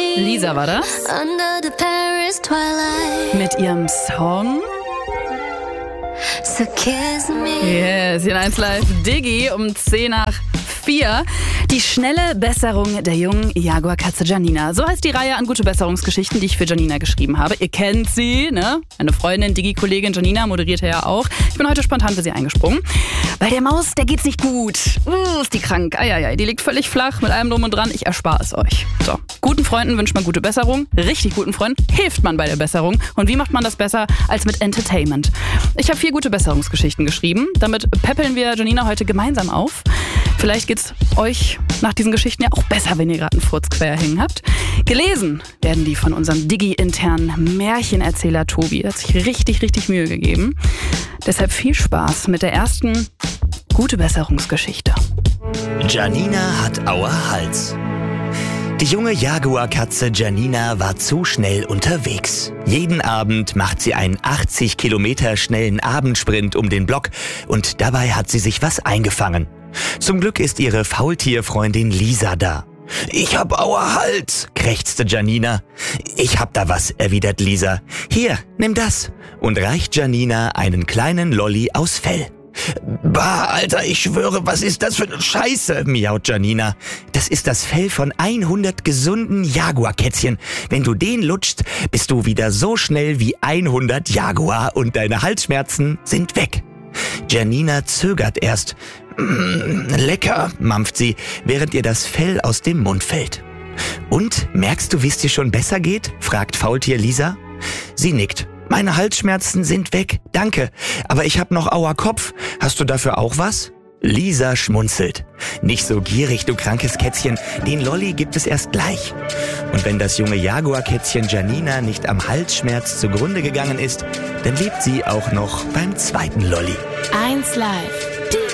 Lisa war das? Under the Paris twilight. Mit ihrem Song So kiss me. Yes, hier in 1 Live Diggi um 3:10. Die schnelle Besserung der jungen Jaguar-Katze Janina. So heißt die Reihe an gute Besserungsgeschichten, die ich für Janina geschrieben habe. Ihr kennt sie, ne? Meine Freundin, Diggi-Kollegin Janina moderierte ja auch. Ich bin heute spontan für sie eingesprungen. Bei der Maus, der geht's nicht gut. Ist die krank. Eieiei, die liegt völlig flach mit allem drum und dran. Ich erspare es euch. So, guten Freunden wünscht man gute Besserung. Richtig guten Freunden hilft man bei der Besserung. Und wie macht man das besser als mit Entertainment? Ich habe 4 gute Besserungsgeschichten geschrieben. Damit peppeln wir Janina heute gemeinsam auf. Vielleicht geht's euch nach diesen Geschichten ja auch besser, wenn ihr gerade einen Furz quer hängen habt. Gelesen werden die von unserem Digi-internen Märchenerzähler Tobi. Er hat sich richtig, richtig Mühe gegeben. Deshalb viel Spaß mit der ersten gute Besserungsgeschichte. Janina hat Auerhals. Die junge Jaguar-Katze Janina war zu schnell unterwegs. Jeden Abend macht sie einen 80 Kilometer schnellen Abendsprint um den Block und dabei hat sie sich was eingefangen. Zum Glück ist ihre Faultierfreundin Lisa da. »Ich hab Auerhals«, krächzte Janina. »Ich hab da was«, erwidert Lisa. »Hier, nimm das«, und reicht Janina einen kleinen Lolli aus Fell. »Bah, Alter, ich schwöre, was ist das für eine Scheiße«, miaut Janina. »Das ist das Fell von 100 gesunden Jaguarkätzchen. Wenn du den lutschst, bist du wieder so schnell wie 100 Jaguar und deine Halsschmerzen sind weg.« Janina zögert erst. »Lecker«, mampft sie, während ihr das Fell aus dem Mund fällt. »Und, merkst du, wie es dir schon besser geht?«, fragt Faultier Lisa. Sie nickt. »Meine Halsschmerzen sind weg, danke. Aber ich hab noch Auerkopf. Hast du dafür auch was?« Lisa schmunzelt. »Nicht so gierig, du krankes Kätzchen. Den Lolli gibt es erst gleich.« Und wenn das junge Jaguarkätzchen Janina nicht am Halsschmerz zugrunde gegangen ist, dann lebt sie auch noch beim zweiten Lolli. 1 Live.